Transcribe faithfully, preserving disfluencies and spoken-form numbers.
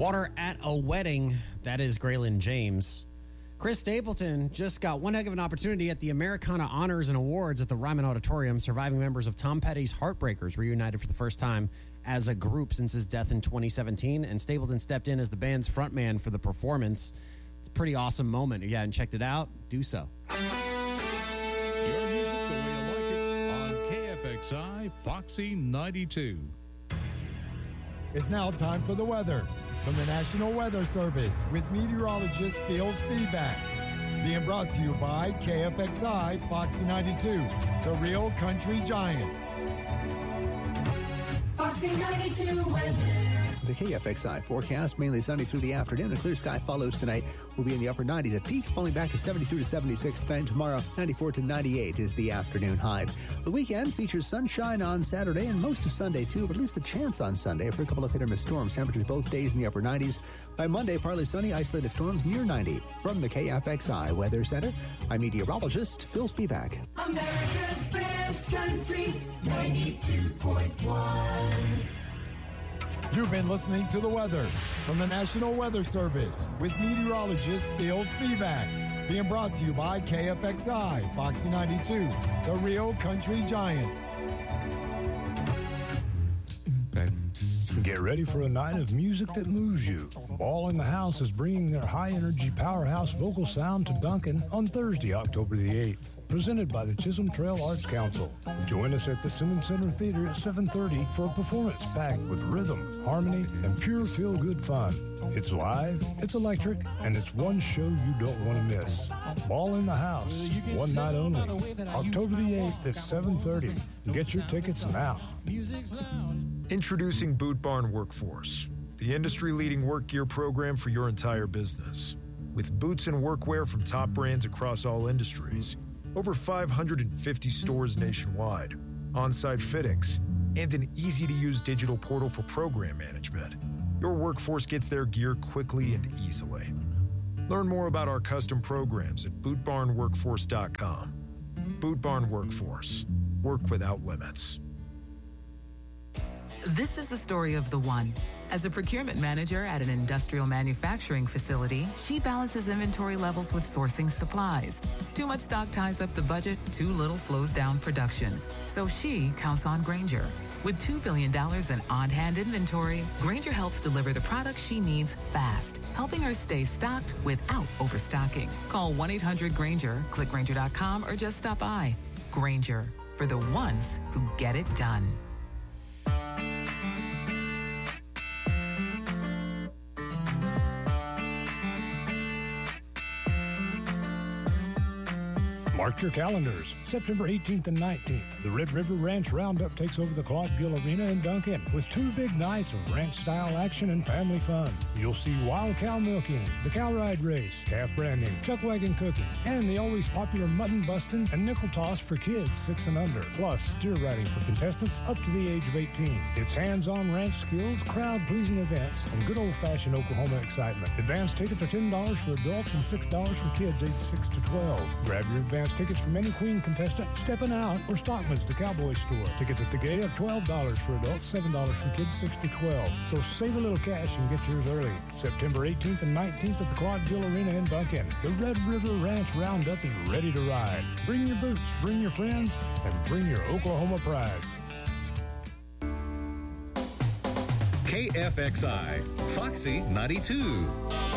Water at a Wedding. That is Graylin James. Chris Stapleton just got one heck of an opportunity at the Americana Honors and Awards at the Ryman Auditorium. Surviving members of Tom Petty's Heartbreakers reunited for the first time as a group since his death in twenty seventeen, and Stapleton stepped in as the band's frontman for the performance. It's a pretty awesome moment. If you haven't checked it out, do so. Your music the way you like it on K F X I Foxy ninety-two. It's now time for the weather from the National Weather Service with meteorologist Phil Spivak. Being brought to you by K F X I Foxy ninety-two, the real country giant. Foxy ninety-two weather. The K F X I forecast, mainly sunny through the afternoon. A clear sky follows tonight. We'll be in the upper nineties at peak, falling back to seventy-two to seventy-six tonight and tomorrow. ninety-four to ninety-eight is the afternoon high. The weekend features sunshine on Saturday and most of Sunday, too, but at least a chance on Sunday for a couple of hit-or-miss storms. Temperatures both days in the upper nineties. By Monday, partly sunny, isolated storms near ninety. From the K F X I Weather Center, I'm meteorologist Phil Spivak. America's best country, ninety-two point one. You've been listening to the weather from the National Weather Service with meteorologist Phil Spivak. Being brought to you by K F X I Foxy ninety-two, the real country giant. Get ready for a night of music that moves you. Ball in the House is bringing their high-energy powerhouse vocal sound to Duncan on Thursday, October the eighth. Presented by the Chisholm Trail Arts Council. Join us at the Simmons Center Theater at seven thirty for a performance packed with rhythm, harmony, and pure feel-good fun. It's live, it's electric, and it's one show you don't want to miss. Ball in the House, one night only. October the eighth at seven thirty. Get your tickets now. Introducing Boot Barn Workforce, the industry-leading work gear program for your entire business. With boots and workwear from top brands across all industries, over five hundred fifty stores nationwide, on-site fittings, and an easy-to-use digital portal for program management, your workforce gets their gear quickly and easily. Learn more about our custom programs at boot barn workforce dot com. Boot Barn Workforce. Work without limits. This is the story of the one. As a procurement manager at an industrial manufacturing facility, she balances inventory levels with sourcing supplies. Too much stock ties up the budget, too little slows down production. So she counts on Grainger. With two billion dollars in on-hand inventory, Grainger helps deliver the products she needs fast, helping her stay stocked without overstocking. Call one eight hundred Grainger, click Grainger dot com, or just stop by. Grainger, for the ones who get it done. Mark your calendars. September eighteenth and nineteenth, the Red River Ranch Roundup takes over the Claude Gill Arena in Duncan with two big nights of ranch-style action and family fun. You'll see wild cow milking, the cow ride race, calf branding, chuck wagon cooking, and the always popular mutton busting and nickel toss for kids six and under, plus steer riding for contestants up to the age of eighteen. It's hands-on ranch skills, crowd-pleasing events, and good old-fashioned Oklahoma excitement. Advance tickets are ten dollars for adults and six dollars for kids aged six to twelve. Grab your advance tickets from any Queen contestant, Steppin' Out, or Stockman's, the Cowboy Store. Tickets at the gate are twelve dollars for adults, seven dollars for kids six to twelve. So save a little cash and get yours early. September eighteenth and nineteenth at the Claude Gill Arena in Duncan. The Red River Ranch Roundup is ready to ride. Bring your boots, bring your friends, and bring your Oklahoma pride. K F X I, Foxy ninety-two.